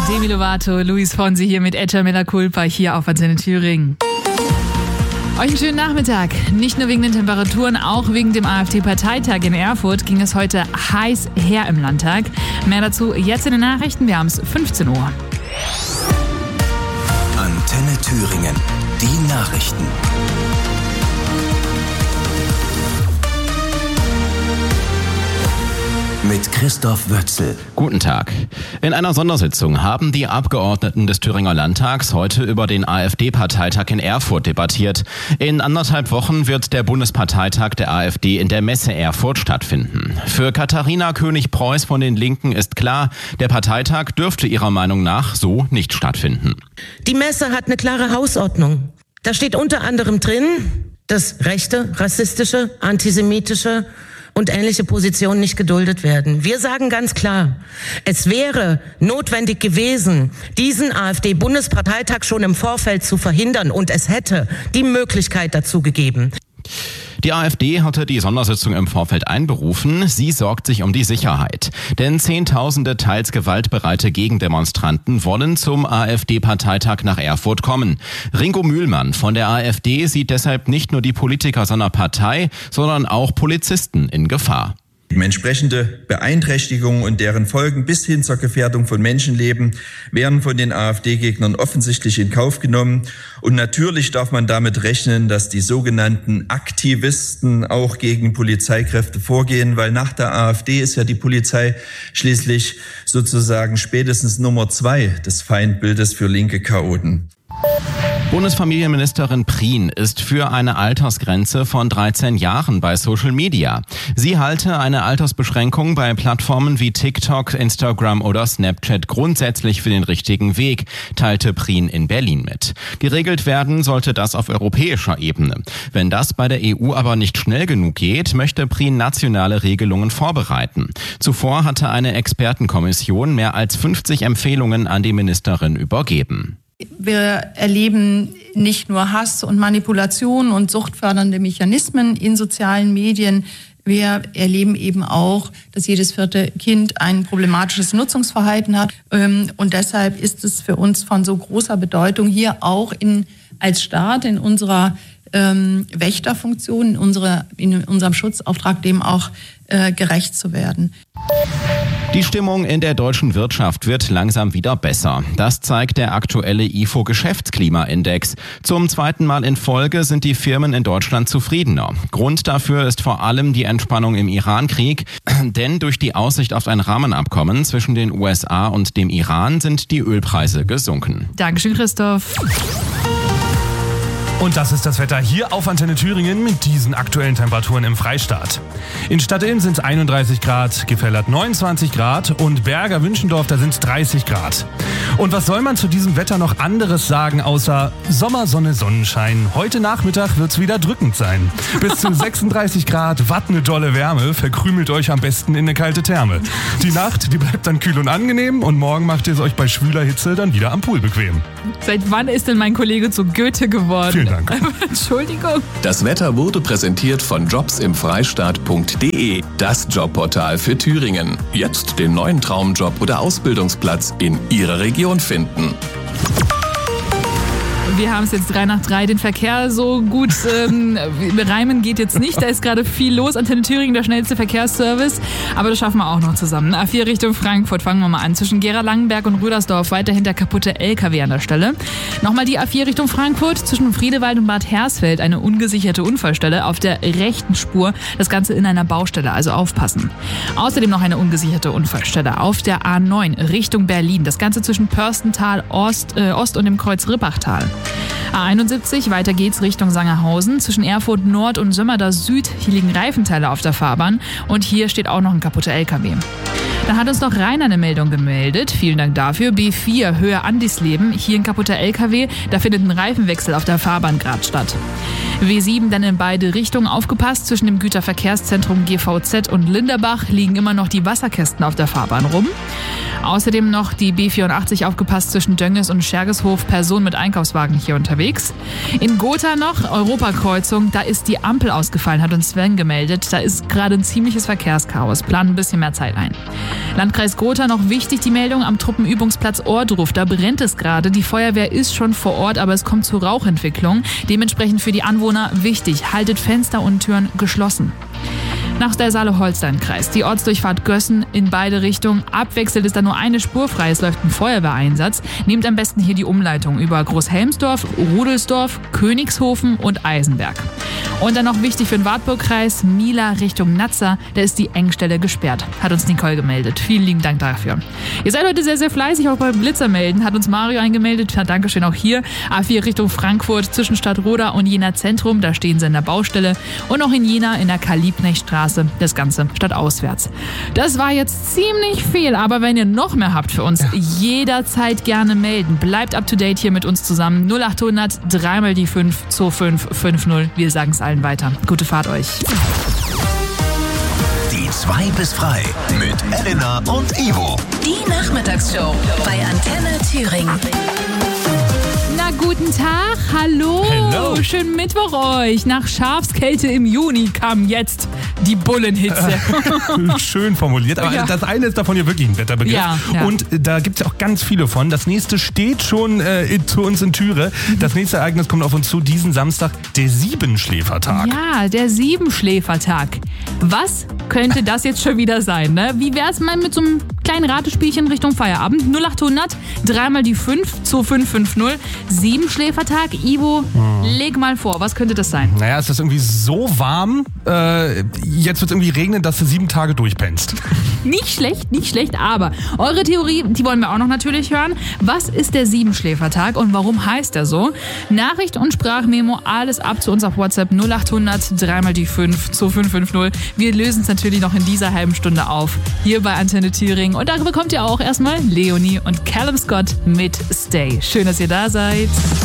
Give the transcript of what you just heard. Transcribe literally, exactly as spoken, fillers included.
Demi Lovato, Luis Fonsi hier mit Echa Mea Culpa hier auf Antenne Thüringen. Euch einen schönen Nachmittag. Nicht nur wegen den Temperaturen, auch wegen dem AfD-Parteitag in Erfurt ging es heute heiß her im Landtag. Mehr dazu jetzt in den Nachrichten. Wir haben es fünfzehn Uhr. Antenne Thüringen. Die Nachrichten. Mit Christoph Wötzel. Guten Tag. In einer Sondersitzung haben die Abgeordneten des Thüringer Landtags heute über den AfD-Parteitag in Erfurt debattiert. In anderthalb Wochen wird der Bundesparteitag der AfD in der Messe Erfurt stattfinden. Für Katharina König-Preuß von den Linken ist klar, der Parteitag dürfte ihrer Meinung nach so nicht stattfinden. Die Messe hat eine klare Hausordnung. Da steht unter anderem drin, dass rechte, rassistische, antisemitische und ähnliche Positionen nicht geduldet werden. Wir sagen ganz klar, es wäre notwendig gewesen, diesen AfD-Bundesparteitag schon im Vorfeld zu verhindern, und es hätte die Möglichkeit dazu gegeben. Die AfD hatte die Sondersitzung im Vorfeld einberufen. Sie sorgt sich um die Sicherheit. Denn Zehntausende teils gewaltbereite Gegendemonstranten wollen zum AfD-Parteitag nach Erfurt kommen. Ringo Mühlmann von der AfD sieht deshalb nicht nur die Politiker seiner Partei, sondern auch Polizisten in Gefahr. Entsprechende Beeinträchtigungen und deren Folgen bis hin zur Gefährdung von Menschenleben werden von den AfD-Gegnern offensichtlich in Kauf genommen. Und natürlich darf man damit rechnen, dass die sogenannten Aktivisten auch gegen Polizeikräfte vorgehen, weil nach der AfD ist ja die Polizei schließlich sozusagen spätestens Nummer zwei des Feindbildes für linke Chaoten. Bundesfamilienministerin Prien ist für eine Altersgrenze von dreizehn Jahren bei Social Media. Sie halte eine Altersbeschränkung bei Plattformen wie TikTok, Instagram oder Snapchat grundsätzlich für den richtigen Weg, teilte Prien in Berlin mit. Geregelt werden sollte das auf europäischer Ebene. Wenn das bei der E U aber nicht schnell genug geht, möchte Prien nationale Regelungen vorbereiten. Zuvor hatte eine Expertenkommission mehr als fünfzig Empfehlungen an die Ministerin übergeben. Wir erleben nicht nur Hass und Manipulation und suchtfördernde Mechanismen in sozialen Medien. Wir erleben eben auch, dass jedes vierte Kind ein problematisches Nutzungsverhalten hat. Und deshalb ist es für uns von so großer Bedeutung, hier auch in, als Staat in unserer ähm, Wächterfunktion, in, unsere, in unserem Schutzauftrag dem auch äh, gerecht zu werden. Die Stimmung in der deutschen Wirtschaft wird langsam wieder besser. Das zeigt der aktuelle I F O-Geschäftsklimaindex. Zum zweiten Mal in Folge sind die Firmen in Deutschland zufriedener. Grund dafür ist vor allem die Entspannung im Iran-Krieg. Denn durch die Aussicht auf ein Rahmenabkommen zwischen den U S A und dem Iran sind die Ölpreise gesunken. Dankeschön, Christoph. Und das ist das Wetter hier auf Antenne Thüringen mit diesen aktuellen Temperaturen im Freistaat. In Stadtillen sind es einunddreißig Grad, Gefellert neunundzwanzig Grad und Berger Wünschendorf, da sind es dreißig Grad. Und was soll man zu diesem Wetter noch anderes sagen, außer Sommer, Sonne, Sonnenschein? Heute Nachmittag wird's wieder drückend sein. Bis zu sechsunddreißig Grad, watt ne dolle Wärme, verkrümelt euch am besten in eine kalte Therme. Die Nacht, die bleibt dann kühl und angenehm und morgen macht ihr es euch bei schwüler Hitze dann wieder am Pool bequem. Seit wann ist denn mein Kollege zu Goethe geworden? Vielen Dank. Entschuldigung. Das Wetter wurde präsentiert von jobs im freistaat punkt de, das Jobportal für Thüringen. Jetzt den neuen Traumjob oder Ausbildungsplatz in Ihrer Region finden. Wir haben es jetzt drei nach drei. Den Verkehr so gut ähm, reimen geht jetzt nicht. Da ist gerade viel los. Antenne Thüringen, der schnellste Verkehrsservice. Aber das schaffen wir auch noch zusammen. A vier Richtung Frankfurt, fangen wir mal an. Zwischen Gera-Langenberg und Rüdersdorf weiterhin der kaputte L K W an der Stelle. Nochmal die A vier Richtung Frankfurt. Zwischen Friedewald und Bad Hersfeld eine ungesicherte Unfallstelle auf der rechten Spur. Das Ganze in einer Baustelle, also aufpassen. Außerdem noch eine ungesicherte Unfallstelle auf der A neun Richtung Berlin. Das Ganze zwischen Pörstental Ost, äh, Ost und dem Kreuz Rippachtal. A einundsiebzig, weiter geht's Richtung Sangerhausen. Zwischen Erfurt Nord und Sömmerda Süd, hier liegen Reifenteile auf der Fahrbahn. Und hier steht auch noch ein kaputter L K W. Da hat uns noch Rainer eine Meldung gemeldet. Vielen Dank dafür. B vier, Höhe Andisleben. Hier ein kaputter L K W. Da findet ein Reifenwechsel auf der Fahrbahn gerade statt. W sieben dann in beide Richtungen aufgepasst. Zwischen dem Güterverkehrszentrum G V Z und Linderbach liegen immer noch die Wasserkästen auf der Fahrbahn rum. Außerdem noch die B vierundachtzig aufgepasst zwischen Dönges und Schergeshof, Person mit Einkaufswagen hier unterwegs. In Gotha noch, Europakreuzung, da ist die Ampel ausgefallen, hat uns Sven gemeldet. Da ist gerade ein ziemliches Verkehrschaos, planen ein bisschen mehr Zeit ein. Landkreis Gotha noch wichtig, die Meldung am Truppenübungsplatz Ohrdruf, da brennt es gerade. Die Feuerwehr ist schon vor Ort, aber es kommt zu Rauchentwicklung. Dementsprechend für die Anwohner wichtig, haltet Fenster und Türen geschlossen. Nach der Saale-Holstein-Kreis. Die Ortsdurchfahrt Gössen in beide Richtungen. Abwechselnd ist da nur eine Spur frei. Es läuft ein Feuerwehreinsatz. Nehmt am besten hier die Umleitung über Großhelmsdorf, Rudelsdorf, Königshofen und Eisenberg. Und dann noch wichtig für den Wartburg-Kreis, Mila Richtung Nazza. Da ist die Engstelle gesperrt. Hat uns Nicole gemeldet. Vielen lieben Dank dafür. Ihr seid heute sehr, sehr fleißig, auch beim Blitzer melden. Hat uns Mario eingemeldet. Ja, Dankeschön auch hier. A vier Richtung Frankfurt zwischen Stadtroda und Jena Zentrum. Da stehen sie in der Baustelle. Und auch in Jena in der Karl-Liebknecht-Straße. Das Ganze stadtauswärts. Das war jetzt ziemlich viel, aber wenn ihr noch mehr habt für uns, jederzeit gerne melden. Bleibt up to date hier mit uns zusammen. null acht hundert, dreimal die fünf, zwei fünf fünf null. Wir sagen es allen weiter. Gute Fahrt euch. Die zwei bis frei mit Elena und Ivo. Die Nachmittagsshow bei Antenne Thüringen. Na, guten Tag, hallo. Hello. Schönen Mittwoch euch. Nach Schafskälte im Juni kam jetzt die Bullenhitze. Schön formuliert, aber Ja. das eine ist davon ja wirklich ein Wetterbegriff. Ja, ja. Und da gibt es ja auch ganz viele von. Das nächste steht schon äh, in, zu uns in Türe. Das nächste Ereignis kommt auf uns zu, diesen Samstag, der Siebenschläfertag. Ja, der Siebenschläfertag. Was könnte das jetzt schon wieder sein? Ne? Wie wär's mal mit so einem kleinen Ratespielchen Richtung Feierabend? null acht hundert, dreimal die fünf, zwei fünf fünf null. Siebenschläfertag. Ivo, hm. leg mal vor, was könnte das sein? Naja, es ist irgendwie so warm, äh, jetzt wird es irgendwie regnen, dass du sieben Tage durchpennst. Nicht schlecht, nicht schlecht, aber eure Theorie, die wollen wir auch noch natürlich hören. Was ist der Siebenschläfertag und warum heißt er so? Nachricht und Sprachmemo, alles ab zu uns auf WhatsApp null acht hundert, dreimal die fünf, zwei fünf fünf null. Wir lösen es natürlich noch in dieser halben Stunde auf, hier bei Antenne Thüringen. Und da bekommt ihr auch erstmal Leonie und Callum Scott mit Stay. Schön, dass ihr da seid.